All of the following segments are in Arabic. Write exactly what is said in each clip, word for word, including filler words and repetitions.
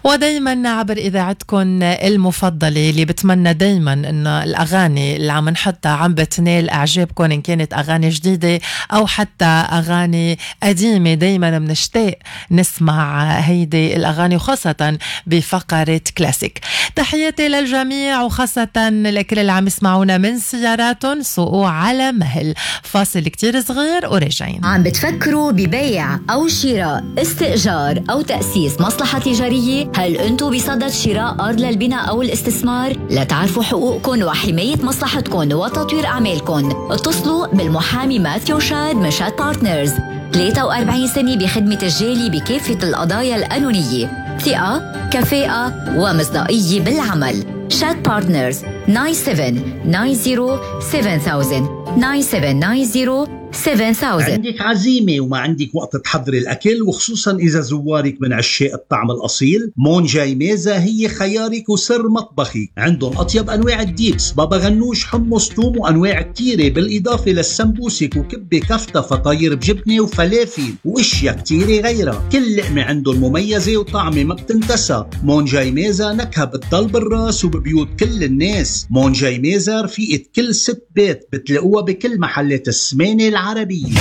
ودايما عبر إذاعتكم المفضلة اللي بتمنى دايما إنه الأغاني اللي عم نحطها عم بتنال إعجابكم، إن كانت أغاني جديدة أو حتى أغاني قديمة. دايما بنشتاق نسمع هيدي الأغاني وخاصة بفقرة كلاسيك. تحياتي للجميع وخاصة لكل اللي عم يسمعونا من سياراتهم، سوقوا على مهل. فاصل كتير صغير وراجعين. عم بتفكروا ببيع أو شراء، استئجار أو تأسيس مصلحة تجارية؟ هل أنتوا بصدد شراء أرض للبناء أو الاستثمار؟ لتعرفوا حقوقكم وحماية مصلحتكم وتطوير أعمالكم، اتصلوا بالمحامي ماثيو شاد من شاد بارتنرز. ثلاثة وأربعين سنة بخدمة الجالي بكافة القضايا القانونية، ثقة، كفاءة ومصداقية بالعمل. شاد بارتنرز تسعة سبعة تسعة صفر سبعة ألف تسعة سبعة تسعة صفر سبعة ألف. عندك عزيمة وما عندك وقت تحضري الأكل، وخصوصا إذا زوارك من عشاق الطعم الأصيل، مون جاي ميزة هي خيارك وسر مطبخي. عندهم أطيب أنواع الديبس، بابا غنوش، حمص، توم وأنواع كتيرة، بالإضافة للسمبوسك وكبة كفتة، فطاير بجبنة وفلافل وإشياء كتيرة غيرها. كل لقمة عندهم مميزة وطعمة ما بتنتسى. مون جاي ميزة نكهة بتضل بالراس وببيوت كل الناس. مون جاي ميزة رفيقة كل ست بيت، بتلاقوها بكل محلات السمانة العربية.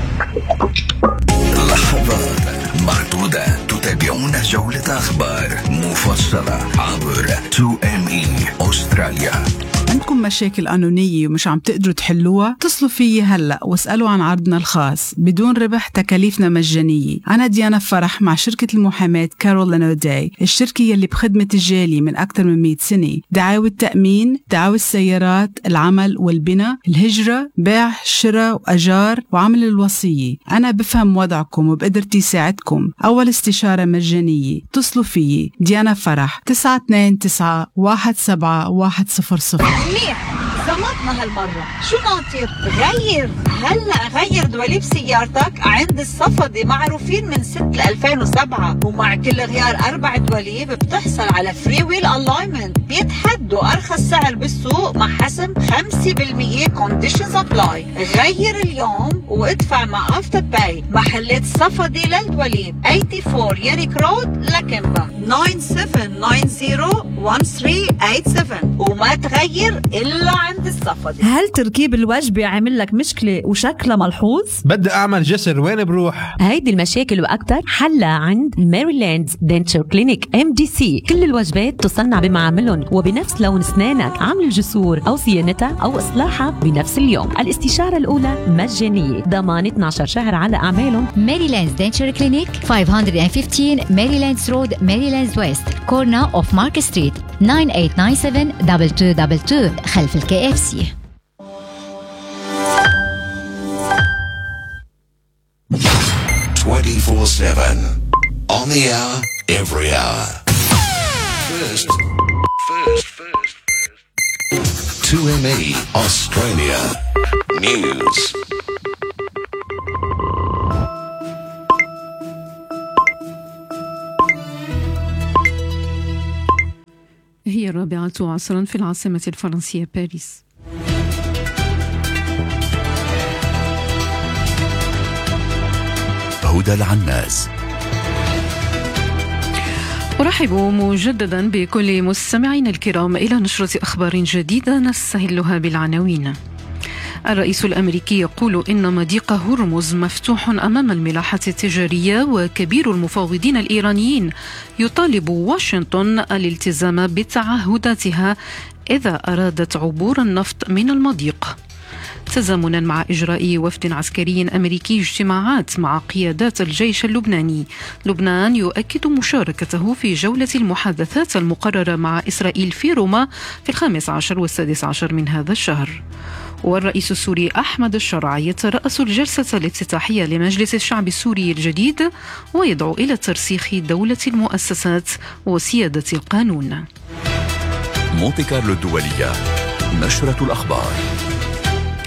لحظات معدودة تتابعون جولة أخبار مفصلة عبر تو إم إي أستراليا. عندكم مشاكل قانونية ومش عم تقدروا تحلوها؟ اتصلوا فيي هلأ واسألوا عن عرضنا الخاص بدون ربح، تكاليفنا مجانية. أنا ديانا فرح مع شركة المحاماة كارول أوداي، الشركة يلي بخدمة الجالي من أكثر من مئة سنة. دعاوى التأمين، دعاوى السيارات، العمل والبناء، الهجرة، بيع، شراء وأجار وعمل الوصية. أنا بفهم وضعكم وبقدرتي ساعدكم. أول استشارة مجانية. اتصلوا فيي ديانا فرح تسعة اثنين تسعة واحد سبعة واحد صفر صفر. منيح، زمطنا هالمرة. شو ناطر؟ غير هلأ، غير دواليب سيارتك عند الصفدي، معروفين من ست ألفين وسبعة، ومع كل غيار أربع دواليب بتحصل على فري ويل ألاينمنت. بيتحدوا أرخص سعر بالسوق مع حسم خمسة بالمية كونديشنز أبلاي. غير اليوم وادفع مع أفتر باي. محلات صفدي للدواليب أربعة وثمانين ياريك رود لكمبا تسعة سبعة تسعة صفر واحد ثلاثة ثمانية سبعة، وما تغير إلا عند الصفدي. هل تركيب الوجبة عامل لك مشكلة وشكلها ملحوظ؟ بدي أعمل جسر، وين بروح؟ هيدي المشاكل وأكتر حلها عند ماريلاند دنتشر كلينيك إم دي سي. كل الوجبات تصنع بمعاملهم وبنفس لون أسنانك. عمل الجسور أو صيانتها أو إصلاحها بنفس اليوم. الاستشارة الأولى مجانية، ضمان اثنا عشر شهر على أعمالهم. ماريلاند دنتشر كلينيك خمسمية وخمستاشر ماريلاند رود، ماريلاند ويست، كورنا اوف مارك ستريت، تسعة ثمانية تسعة سبعة اثنين اثنين اثنين اثنين خلف الكي اف سي. twenty-four seven on the hour, every hour. First, first, first, first. two M E Australia News. هي الرابعة عصرا في العاصمة الفرنسية باريس. هدى العناس. أرحب مجددا بكل مستمعين الكرام إلى نشرة أخبار جديدة نستهلها بالعناوين. الرئيس الأمريكي يقول إن مضيق هرمز مفتوح أمام الملاحة التجارية، وكبير المفاوضين الإيرانيين يطالب واشنطن الالتزام بتعهداتها إذا أرادت عبور النفط من المضيق. تزامنا مع إجراء وفد عسكري أمريكي اجتماعات مع قيادات الجيش اللبناني، لبنان يؤكد مشاركته في جولة المحادثات المقررة مع إسرائيل في روما في الخامس عشر والسادس عشر من هذا الشهر. والرئيس السوري أحمد الشرع يترأس الجلسة الافتتاحية لمجلس الشعب السوري الجديد، ويدعو إلى ترسيخ دولة المؤسسات وسيادة القانون. مونتي كارلو الدولية، نشرة الأخبار.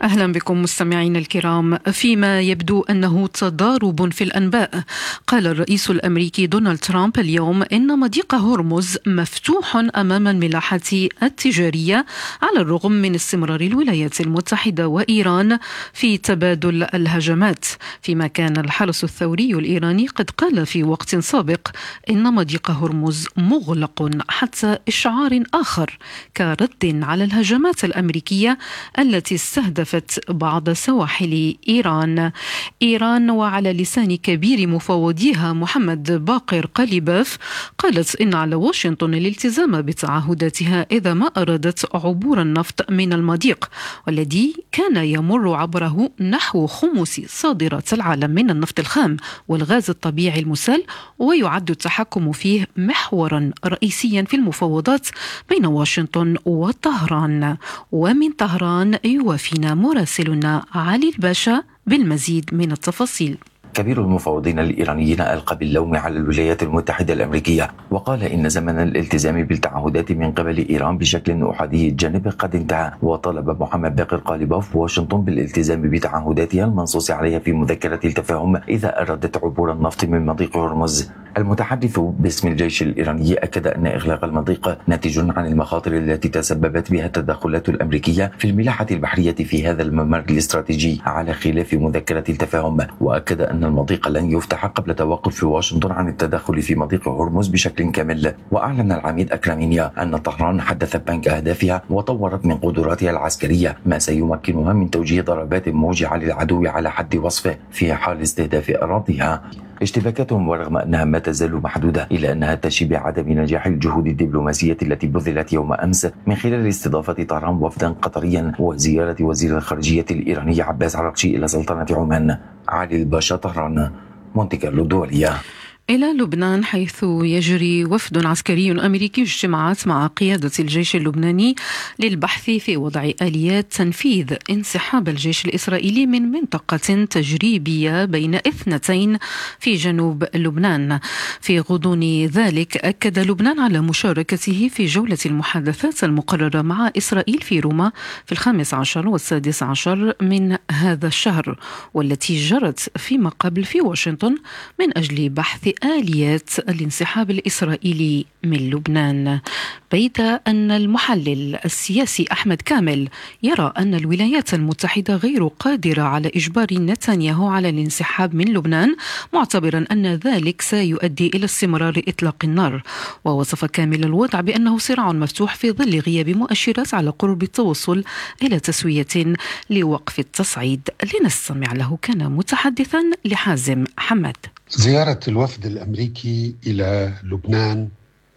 أهلا بكم مستمعين الكرام. فيما يبدو أنه تضارب في الأنباء، قال الرئيس الأمريكي دونالد ترامب اليوم إن مضيق هرمز مفتوح أمام الملاحة التجارية على الرغم من استمرار الولايات المتحدة وإيران في تبادل الهجمات، فيما كان الحرس الثوري الإيراني قد قال في وقت سابق إن مضيق هرمز مغلق حتى إشعار آخر كرد على الهجمات الأمريكية التي استهدفت بعض سواحل إيران. إيران وعلى لسان كبير مفوضيها محمد باقر قليباف قالت إن على واشنطن الالتزام بتعهداتها إذا ما أرادت عبور النفط من المضيق، والذي كان يمر عبره نحو خمس صادرات العالم من النفط الخام والغاز الطبيعي المسال، ويعد التحكم فيه محورا رئيسيا في المفاوضات بين واشنطن وطهران. ومن طهران يوافينا مراسلنا علي الباشا بالمزيد من التفاصيل. كبير المفاوضين الإيرانيين ألقى باللوم على الولايات المتحدة الأمريكية، وقال إن زمن الالتزام بالتعهدات من قبل إيران بشكل أحادي الجانب قد انتهى. وطلب محمد باقر قليباف واشنطن بالالتزام بتعهداتها المنصوص عليها في مذكرة التفاهم إذا أرادت عبور النفط من مضيق هرمز. المتحدث باسم الجيش الإيراني أكد أن إغلاق المضيق ناتج عن المخاطر التي تسببت بها التدخلات الأمريكية في الملاحة البحرية في هذا الممر الاستراتيجي على خلاف مذكرة التفاهم، وأكد أن المضيق لن يفتح قبل توقف واشنطن عن التدخل في مضيق هرمز بشكل كامل. وأعلن العميد أكرامينيا أن طهران حدثت بنك أهدافها وطورت من قدراتها العسكرية، ما سيمكنها من توجيه ضربات موجعة للعدو على حد وصفه في حال استهداف أراضيها. اشتباكاتهم ورغم أنها ما تزال محدودة إلا أنها تشي بعدم نجاح الجهود الدبلوماسية التي بذلت يوم أمس من خلال استضافة طهران وفدا قطريا وزيارة وزير الخارجية الإيراني عباس عراقشي إلى سلطنة عمان. علي الباشا، طهران، مونتي كارلو الدولية. إلى لبنان، حيث يجري وفد عسكري أمريكي اجتماعات مع قيادة الجيش اللبناني للبحث في وضع آليات تنفيذ انسحاب الجيش الإسرائيلي من منطقة تجريبية بين اثنتين في جنوب لبنان. في غضون ذلك أكد لبنان على مشاركته في جولة المحادثات المقررة مع إسرائيل في روما في الخامس عشر والسادس عشر من هذا الشهر، والتي جرت فيما قبل في واشنطن من أجل بحث آليات الانسحاب الإسرائيلي من لبنان. بيد أن المحلل السياسي أحمد كامل يرى أن الولايات المتحدة غير قادرة على إجبار نتنياهو على الانسحاب من لبنان، معتبرا أن ذلك سيؤدي إلى استمرار إطلاق النار. ووصف كامل الوضع بأنه صراع مفتوح في ظل غياب مؤشرات على قرب التوصل إلى تسوية لوقف التصعيد. لنستمع له، كان متحدثا لحازم حمد. زيارة الوفد الأمريكي إلى لبنان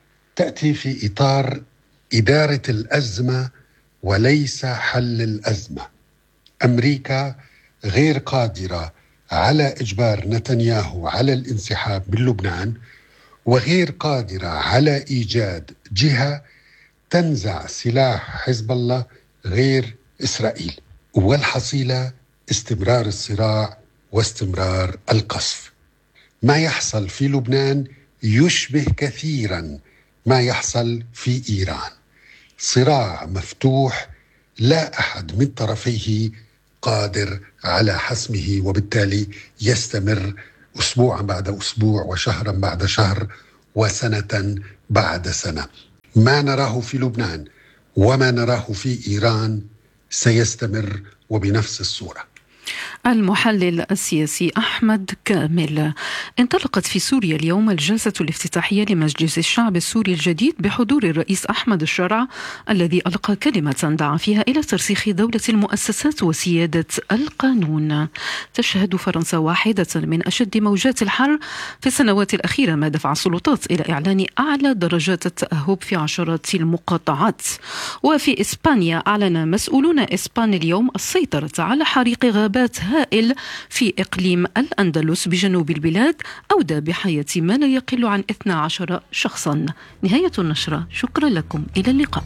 تأتي في إطار إدارة الأزمة وليس حل الأزمة. أمريكا غير قادرة على إجبار نتنياهو على الانسحاب من لبنان، وغير قادرة على إيجاد جهة تنزع سلاح حزب الله غير إسرائيل، والحصيلة استمرار الصراع واستمرار القصف. ما يحصل في لبنان يشبه كثيرا ما يحصل في إيران، صراع مفتوح لا أحد من طرفيه قادر على حسمه، وبالتالي يستمر أسبوعا بعد أسبوع وشهرا بعد شهر وسنة بعد سنة. ما نراه في لبنان وما نراه في إيران سيستمر وبنفس الصورة. المحلل السياسي أحمد كامل. انطلقت في سوريا اليوم الجلسة الافتتاحية لمجلس الشعب السوري الجديد بحضور الرئيس أحمد الشرع، الذي ألقى كلمة دعا فيها إلى ترسيخ دولة المؤسسات وسيادة القانون. تشهد فرنسا واحدة من أشد موجات الحر في السنوات الأخيرة، ما دفع السلطات إلى إعلان أعلى درجات التأهب في عشرات المقاطعات. وفي إسبانيا أعلن مسؤولون إسبان اليوم السيطرة على حريق غابات هائل في إقليم الأندلس بجنوب البلاد أودى بحياة ما لا يقل عن اثنا عشر شخصا. نهاية النشرة، شكرا لكم، إلى اللقاء.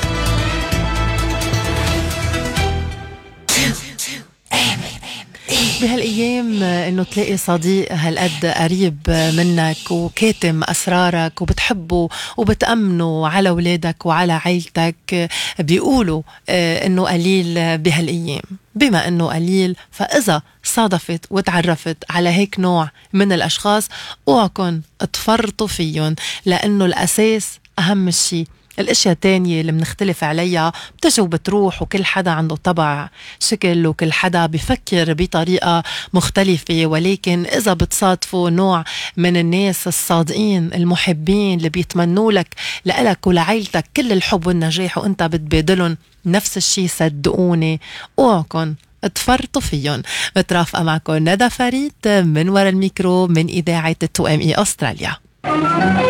two, two, بتعرف بهالأيام إنه تلاقي صديق هالقد قريب منك وكاتم أسرارك وبتحبه وبتأمنه على أولادك وعلى عيلتك، بيقولوا إنه قليل بهالأيام. بما أنه قليل، فإذا صادفت وتعرفت على هيك نوع من الأشخاص اوعكن تفرطوا فيهم، لأنه الأساس أهم شيء. الاشياء التانية اللي بنختلف عليها بتجي وبتروح، وكل حدا عنده طبع شكل وكل حدا بيفكر بطريقة مختلفة. ولكن إذا بتصادفوا نوع من الناس الصادقين المحبين اللي بيتمنوا لك لألك ولعيلتك كل الحب والنجاح وانت بتبادلهم نفس الشيء، صدقوني اوعكن تفرطوا فيهم. مترافقة معكم ندى فريد من وراء الميكرو من إذاعة تو ام اي أستراليا.